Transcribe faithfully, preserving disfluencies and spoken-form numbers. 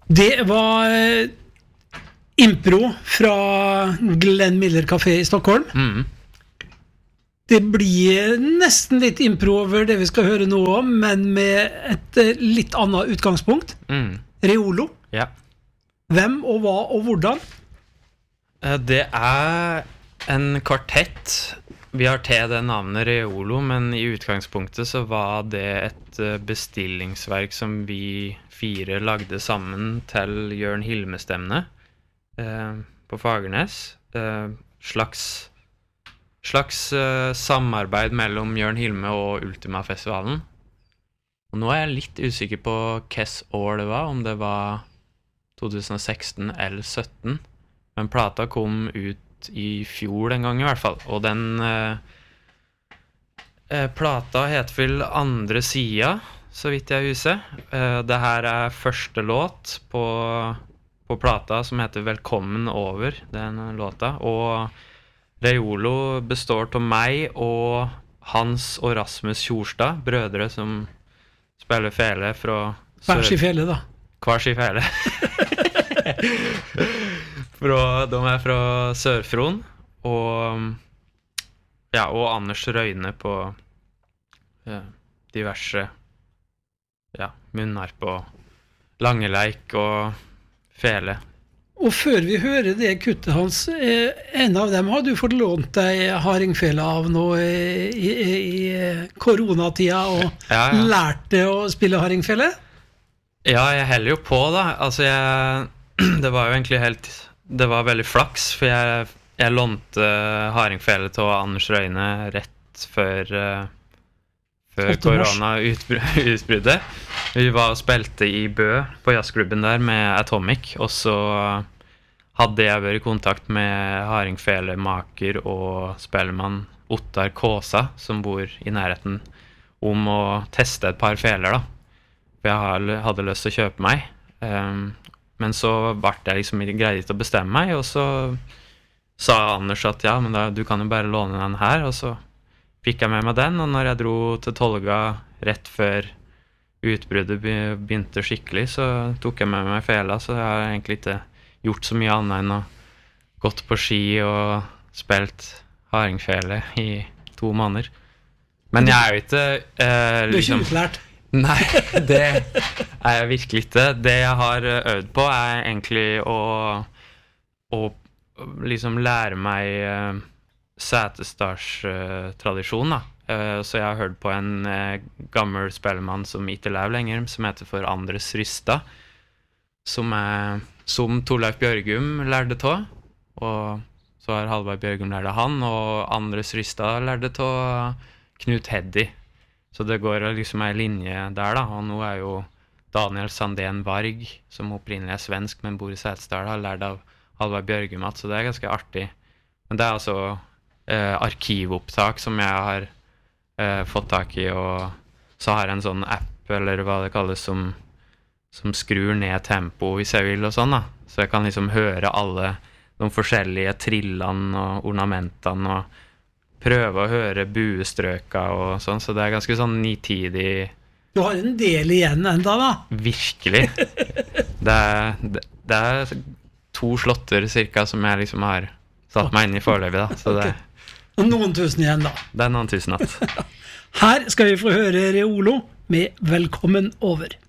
Det var eh, impro fra Glenn Miller Café i Stockholm. Mm. Det blir nesten litt impro over det vi skal høre nå om, men med et eh, litt annet utgangspunkt. Mm. Reolo. Ja. Hvem og hva og hvordan? Eh, Det er en kvartett. Vi har til det navnet Reolo, men i utgangspunktet så var det et eh, bestillingsverk som vi fire lagde sammen til Jørn Hilme-stemmene eh, på Fagernes. Eh, slags slags eh, samarbeid mellom Jørn Hilme og Ultima-festivalen. Og nå er jeg litt usikker på hvilket år det var, om det var tjue seksten eller sytten. Men plata kom ut i fjor en gang i hvert fall. Og den eh, eh, plata heter vel Andre Sida, så vidt jeg husker. Eh, det her er første låt på, på plata som heter Velkommen over, den låta. Og Reolo består av meg og Hans og Rasmus Kjorstad, brødre som spiller fele fra Hver sin fele, da. Hver sin fele. fra, de er fra Sør-Fron, og, ja, og Anders Røyne på ja, diverse ja, munnarp og langeleik og fele. Og før vi hører det kuttet hans, eh, en av dem har du fått lånt deg hardingfele av nå i, i, i koronatida og Ja, ja. lært det å spille hardingfele? Ja, jeg heller jo på da. Altså, jeg, det var jo egentlig helt, det var veldig flaks, for jeg, jeg lånte hardingfele til Anders Røyne rett før, uh, før korona-utbruddet. Vi var og spilte i Bø på jazzklubben der med Atomic, og så hadde jeg vært i kontakt med hardingfelemaker og spellemann Ottar Kåsa, som bor i nærheten, om å teste et par feler da. For jeg hadde lyst til å kjøpe meg. Um, men så ble jeg liksom greid til å bestemme meg, og så sa Anders at ja, men da, du kan jo bare låne den her, og så fikk jeg med meg den, og når jeg dro til Tolga rett før utbruddet begynte skikkelig, så tok jeg med meg fela, så jeg har egentlig ikke gjort så mye annet enn å gått på ski og spilt hardingfele i to måneder. Men jeg er jo ikke eh, Du er ikke liksom, utlært? Nei, det er jeg virkelig ikke. Det jeg har øvd på er egentlig å, å liksom lære meg eh, Setesdals-tradisjon da. Eh, så jeg har hørt på en eh, gammel spellemann som ikke lever lenger, som heter for Andres Rystad, som er som Torleif Bjørgum lærte av, og så har Halvard Bjørgum lært av han, og Andres Rystad lærte av Knut Heddy. Så det går liksom en linje der da, og nå er jo Daniel Sandén Varg, som opprinnelig er svensk, men bor i Setesdal, har lært av Halvard Bjørgum, så det er ganske artig. Men det er altså eh, arkivopptak som jeg har eh, fått tak i, og så har jeg en sånn app, eller hva det kalles, som som skrur ned tempo hvis jeg vil og sånn da. Så jeg kan liksom høre alle de forskjellige trillene og ornamentene og prøve å høre buestrøka og sånn, så det er ganske sånn nitidig. Du har en del igjen enda da. Virkelig. Det er, det, det er to slotter cirka som jeg liksom har satt meg inn i foreløpig da. Så det, Og noen tusen igjen da. Det er noen tusen at. Her skal vi få høre Reolo med Velkommen over.